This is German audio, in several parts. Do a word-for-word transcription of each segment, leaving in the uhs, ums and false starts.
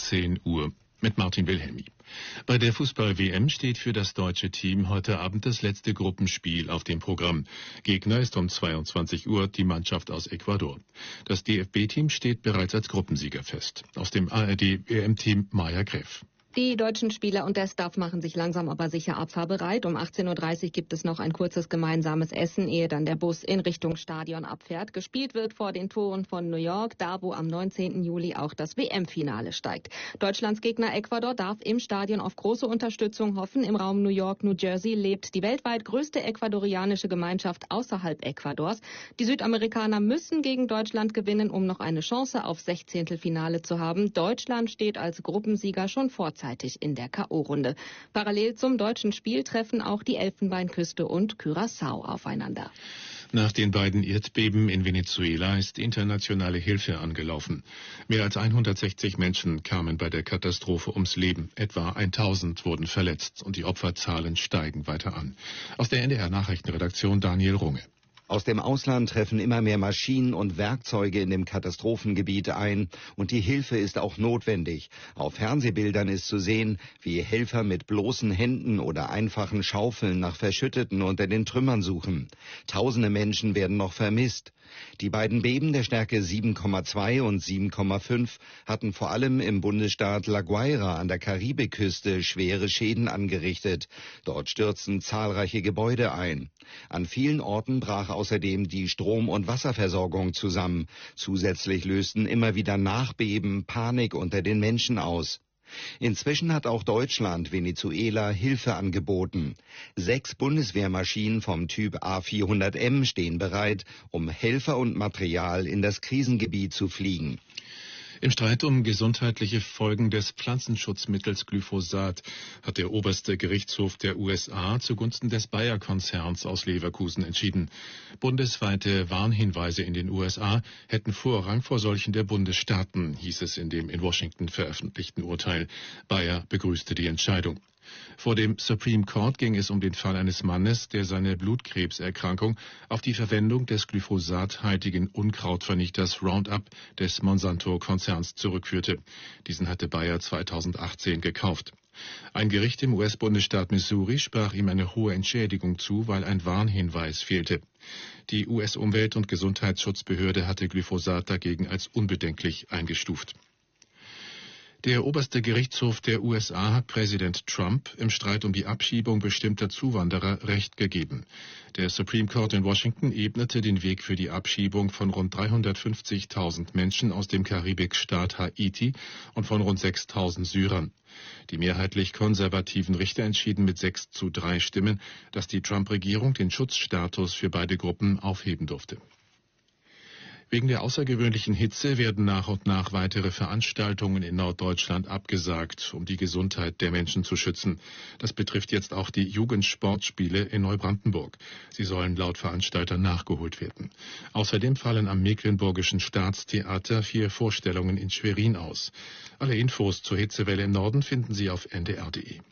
zehn Uhr mit Martin Wilhelmi. Bei der Fußball-W M steht für das deutsche Team heute Abend das letzte Gruppenspiel auf dem Programm. Gegner ist um zweiundzwanzig Uhr die Mannschaft aus Ecuador. Das D F B-Team steht bereits als Gruppensieger fest. Aus dem A R D-W M-Team Maja Greff. Die deutschen Spieler und der Staff machen sich langsam aber sicher abfahrbereit. Um achtzehn Uhr dreißig gibt es noch ein kurzes gemeinsames Essen, ehe dann der Bus in Richtung Stadion abfährt. Gespielt wird vor den Toren von New York, da wo am neunzehnten Juli auch das W M-Finale steigt. Deutschlands Gegner Ecuador darf im Stadion auf große Unterstützung hoffen. Im Raum New York, New Jersey lebt die weltweit größte ecuadorianische Gemeinschaft außerhalb Ecuadors. Die Südamerikaner müssen gegen Deutschland gewinnen, um noch eine Chance auf Sechzehntelfinale zu haben. Deutschland steht als Gruppensieger schon vorzeitig in der K O-Runde. Parallel zum deutschen Spiel treffen auch die Elfenbeinküste und Curaçao aufeinander. Nach den beiden Erdbeben in Venezuela ist internationale Hilfe angelaufen. Mehr als hundertsechzig Menschen kamen bei der Katastrophe ums Leben. Etwa tausend wurden verletzt und die Opferzahlen steigen weiter an. Aus der N D R-Nachrichtenredaktion Daniel Runge. Aus dem Ausland treffen immer mehr Maschinen und Werkzeuge in dem Katastrophengebiet ein und die Hilfe ist auch notwendig. Auf Fernsehbildern ist zu sehen, wie Helfer mit bloßen Händen oder einfachen Schaufeln nach Verschütteten unter den Trümmern suchen. Tausende Menschen werden noch vermisst. Die beiden Beben der Stärke sieben Komma zwei und sieben Komma fünf hatten vor allem im Bundesstaat La Guaira an der Karibikküste schwere Schäden angerichtet. Dort stürzten zahlreiche Gebäude ein. An vielen Orten brach außerdem die Strom- und Wasserversorgung zusammen. Zusätzlich lösten immer wieder Nachbeben Panik unter den Menschen aus. Inzwischen hat auch Deutschland Venezuela Hilfe angeboten. Sechs Bundeswehrmaschinen vom Typ A vierhundert M stehen bereit, um Helfer und Material in das Krisengebiet zu fliegen. Im Streit um gesundheitliche Folgen des Pflanzenschutzmittels Glyphosat hat der oberste Gerichtshof der U S A zugunsten des Bayer-Konzerns aus Leverkusen entschieden. Bundesweite Warnhinweise in den U S A hätten Vorrang vor solchen der Bundesstaaten, hieß es in dem in Washington veröffentlichten Urteil. Bayer begrüßte die Entscheidung. Vor dem Supreme Court ging es um den Fall eines Mannes, der seine Blutkrebserkrankung auf die Verwendung des glyphosathaltigen Unkrautvernichters Roundup des Monsanto-Konzerns zurückführte. Diesen hatte Bayer zweitausendachtzehn gekauft. Ein Gericht im U S-Bundesstaat Missouri sprach ihm eine hohe Entschädigung zu, weil ein Warnhinweis fehlte. Die U S-Umwelt- und Gesundheitsschutzbehörde hatte Glyphosat dagegen als unbedenklich eingestuft. Der oberste Gerichtshof der U S A hat Präsident Trump im Streit um die Abschiebung bestimmter Zuwanderer Recht gegeben. Der Supreme Court in Washington ebnete den Weg für die Abschiebung von rund dreihundertfünfzigtausend Menschen aus dem Karibikstaat Haiti und von rund sechstausend Syrern. Die mehrheitlich konservativen Richter entschieden mit sechs zu drei Stimmen, dass die Trump-Regierung den Schutzstatus für beide Gruppen aufheben durfte. Wegen der außergewöhnlichen Hitze werden nach und nach weitere Veranstaltungen in Norddeutschland abgesagt, um die Gesundheit der Menschen zu schützen. Das betrifft jetzt auch die Jugendsportspiele in Neubrandenburg. Sie sollen laut Veranstalter nachgeholt werden. Außerdem fallen am Mecklenburgischen Staatstheater vier Vorstellungen in Schwerin aus. Alle Infos zur Hitzewelle im Norden finden Sie auf N D R punkt de.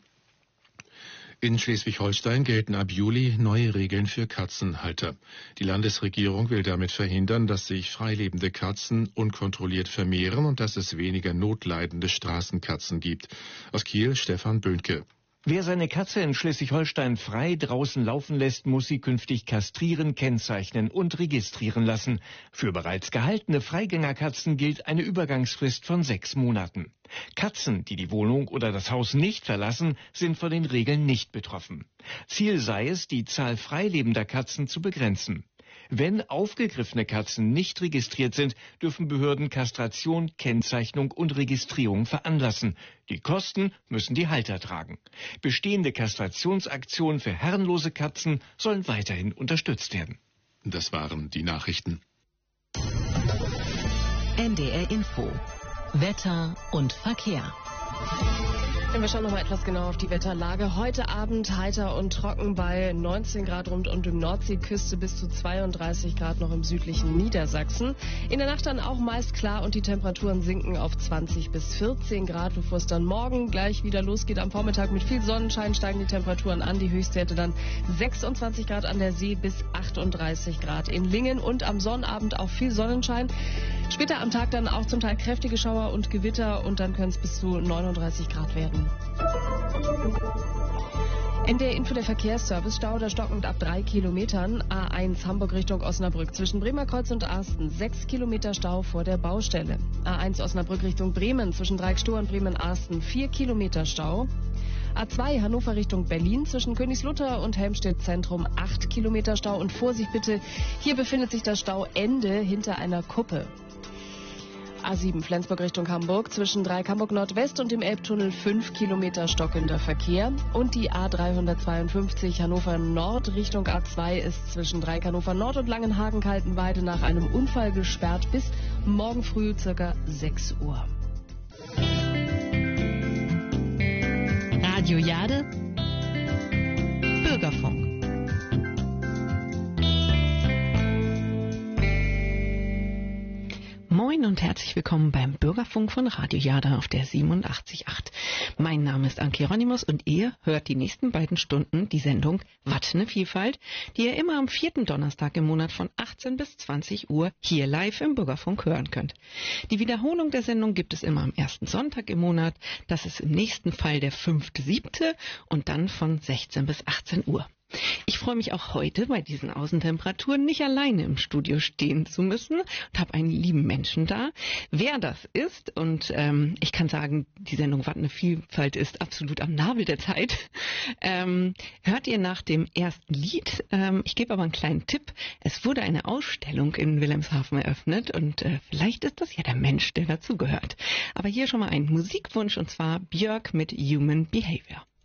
In Schleswig-Holstein gelten ab Juli neue Regeln für Katzenhalter. Die Landesregierung will damit verhindern, dass sich freilebende Katzen unkontrolliert vermehren und dass es weniger notleidende Straßenkatzen gibt. Aus Kiel Stefan Böhnke. Wer seine Katze in Schleswig-Holstein frei draußen laufen lässt, muss sie künftig kastrieren, kennzeichnen und registrieren lassen. Für bereits gehaltene Freigängerkatzen gilt eine Übergangsfrist von sechs Monaten. Katzen, die die Wohnung oder das Haus nicht verlassen, sind von den Regeln nicht betroffen. Ziel sei es, die Zahl freilebender Katzen zu begrenzen. Wenn aufgegriffene Katzen nicht registriert sind, dürfen Behörden Kastration, Kennzeichnung und Registrierung veranlassen. Die Kosten müssen die Halter tragen. Bestehende Kastrationsaktionen für herrenlose Katzen sollen weiterhin unterstützt werden. Das waren die Nachrichten. N D R Info. Wetter und Verkehr. Wir schauen noch mal etwas genauer auf die Wetterlage. Heute Abend heiter und trocken bei neunzehn Grad rund und um Nordseeküste bis zu zweiunddreißig Grad noch im südlichen Niedersachsen. In der Nacht dann auch meist klar und die Temperaturen sinken auf zwanzig bis vierzehn Grad, bevor es dann morgen gleich wieder losgeht. Am Vormittag mit viel Sonnenschein steigen die Temperaturen an. Die Höchstwerte dann sechsundzwanzig Grad an der See bis achtunddreißig Grad in Lingen und am Sonnabend auch viel Sonnenschein. Später am Tag dann auch zum Teil kräftige Schauer und Gewitter und dann können es bis zu neununddreißig Grad werden. N D R-Info der Verkehrsservice, Stau oder stockend ab drei Kilometern. A eins Hamburg Richtung Osnabrück zwischen Bremerkreuz und Arsten. sechs Kilometer Stau vor der Baustelle. A eins Osnabrück Richtung Bremen zwischen Dreieckstohr und Bremen-Arsten. vier Kilometer Stau. A zwei Hannover Richtung Berlin zwischen Königslutter und Helmstedt Zentrum. acht Kilometer Stau. Und Vorsicht bitte, hier befindet sich das Stauende hinter einer Kuppe. A sieben Flensburg Richtung Hamburg zwischen Dreieck Hamburg Nordwest und dem Elbtunnel fünf Kilometer stockender Verkehr. Und die A dreihundertzweiundfünfzig Hannover Nord Richtung A zwei ist zwischen Dreieck Hannover Nord und Langenhagen-Kaltenweide nach einem Unfall gesperrt bis morgen früh circa sechs Uhr. Radio Jade, Bürgerfunk. Moin und herzlich willkommen beim Bürgerfunk von Radio Jada auf der siebenundachtzig Komma acht. Mein Name ist Anke Hieronymus und ihr hört die nächsten beiden Stunden die Sendung Wat ne Vielfalt, die ihr immer am vierten Donnerstag im Monat von achtzehn bis zwanzig Uhr hier live im Bürgerfunk hören könnt. Die Wiederholung der Sendung gibt es immer am ersten Sonntag im Monat. Das ist im nächsten Fall der fünfte, siebte und dann von sechzehn bis achtzehn Uhr. Ich freue mich auch heute bei diesen Außentemperaturen nicht alleine im Studio stehen zu müssen und habe einen lieben Menschen da. Wer das ist und ähm, ich kann sagen, die Sendung Wat ne Vielfalt ist absolut am Nabel der Zeit, ähm, hört ihr nach dem ersten Lied. Ähm, ich gebe aber einen kleinen Tipp. Es wurde eine Ausstellung in Wilhelmshaven eröffnet und äh, vielleicht ist das ja der Mensch, der dazugehört. Aber hier schon mal ein Musikwunsch und zwar Björk mit Human Behavior.